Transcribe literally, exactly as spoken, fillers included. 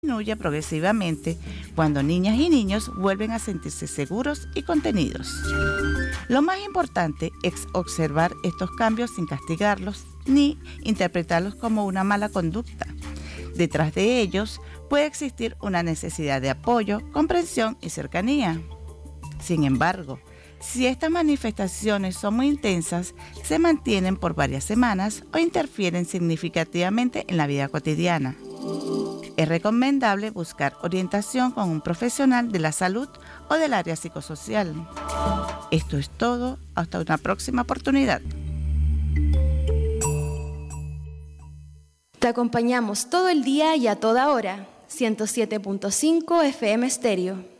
disminuye progresivamente cuando niñas y niños vuelven a sentirse seguros y contenidos. Lo más importante es observar estos cambios sin castigarlos ni interpretarlos como una mala conducta. Detrás de ellos puede existir una necesidad de apoyo, comprensión y cercanía. Sin embargo, si estas manifestaciones son muy intensas, se mantienen por varias semanas o interfieren significativamente en la vida cotidiana, es recomendable buscar orientación con un profesional de la salud o del área psicosocial. Esto es todo. Hasta una próxima oportunidad. Te acompañamos todo el día y a toda hora. ciento siete punto cinco F M Estéreo.